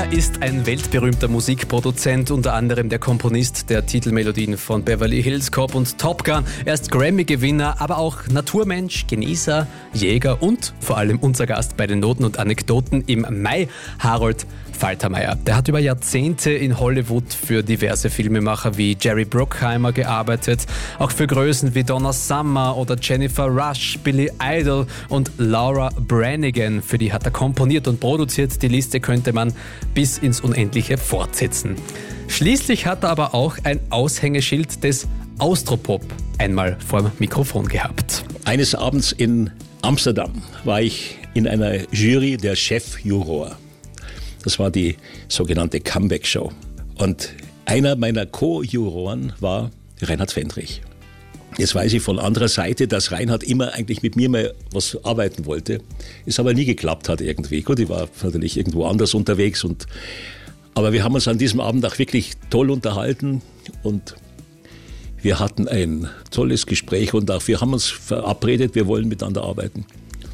Er ist ein weltberühmter Musikproduzent, unter anderem der Komponist der Titelmelodien von Beverly Hills Cop und Top Gun. Er ist Grammy-Gewinner, aber auch Naturmensch, Genießer, Jäger und vor allem unser Gast bei den Noten und Anekdoten im Mai, Harold Faltermeier. Der hat über Jahrzehnte in Hollywood für diverse Filmemacher wie Jerry Bruckheimer gearbeitet, auch für Größen wie Donna Summer oder Jennifer Rush, Billy Idol und Laura Branigan. Für die hat er komponiert und produziert. Die Liste könnte man bis ins Unendliche fortsetzen. Schließlich hat er aber auch ein Aushängeschild des Austropop einmal vorm Mikrofon gehabt. Eines Abends in Amsterdam war ich in einer Jury der Chefjuror. Das war die sogenannte Comeback-Show. Und einer meiner Co-Juroren war Reinhard Fendrich. Jetzt weiß ich von anderer Seite, dass Reinhard immer eigentlich mit mir mal was arbeiten wollte, es aber nie geklappt hat irgendwie. Gut, ich war natürlich irgendwo anders unterwegs. Aber wir haben uns an diesem Abend auch wirklich toll unterhalten und wir hatten ein tolles Gespräch und auch wir haben uns verabredet, wir wollen miteinander arbeiten.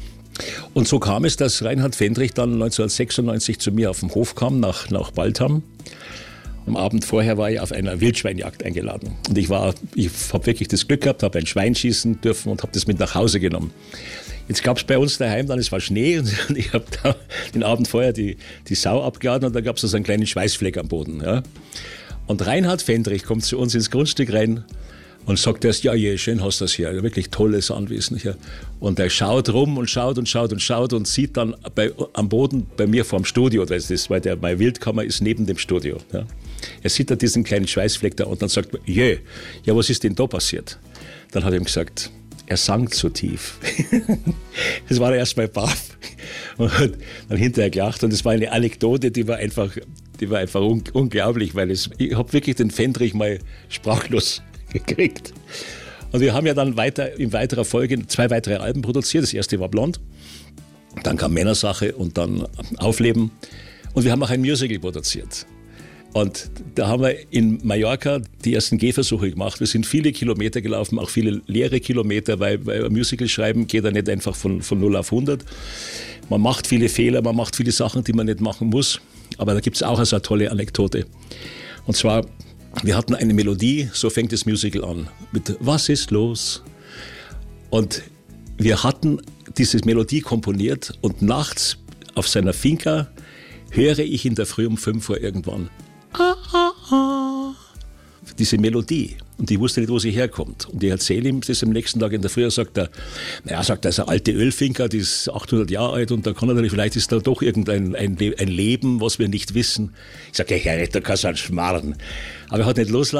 Und so kam es, dass Reinhard Fendrich dann 1996 zu mir auf den Hof kam, nach Baltham. Am Abend vorher war ich auf einer Wildschweinjagd eingeladen. Und ich habe wirklich das Glück gehabt, habe ein Schwein schießen dürfen und habe das mit nach Hause genommen. Jetzt gab es bei uns daheim dann, es war Schnee und ich habe da den Abend vorher die Sau abgeladen und da gab es so einen kleinen Schweißfleck am Boden. Ja. Und Reinhard Fendrich kommt zu uns ins Grundstück rein und sagt erst, ja, schön hast du das hier, wirklich tolles Anwesen hier. Und er schaut rum und schaut und sieht dann am Boden bei mir vorm Studio, weil meine Wildkammer ist neben dem Studio. Ja. Er sieht da diesen kleinen Schweißfleck da und dann sagt er, ja, was ist denn da passiert? Dann hat er ihm gesagt, er sang zu tief. Das war erst mal baff. Und dann hinterher gelacht und das war eine Anekdote, die war einfach unglaublich, weil ich habe wirklich den Fendrich mal sprachlos gekriegt. Und wir haben ja dann in weiterer Folge 2 weitere Alben produziert. Das erste war Blond, dann kam Männersache und dann Aufleben. Und wir haben auch ein Musical produziert. Und da haben wir in Mallorca die ersten Gehversuche gemacht. Wir sind viele Kilometer gelaufen, auch viele leere Kilometer, weil ein Musical schreiben geht ja nicht einfach von 0 auf 100. Man macht viele Fehler, man macht viele Sachen, die man nicht machen muss. Aber da gibt es auch eine tolle Anekdote. Und zwar, wir hatten eine Melodie, so fängt das Musical an, mit Was ist los? Und wir hatten diese Melodie komponiert und nachts auf seiner Finca höre ich in der Früh um 5 Uhr irgendwann diese Melodie. Und ich wusste nicht, wo sie herkommt. Und ich erzähle ihm das am nächsten Tag in der Früh, sagt er, das ist eine alte Ölfinca, die ist 800 Jahre alt und da kann natürlich, vielleicht ist da doch irgendein ein Leben, was wir nicht wissen. Ich sage, Herr Retter, kannst du einen Schmarrn. Aber er hat nicht loslassen.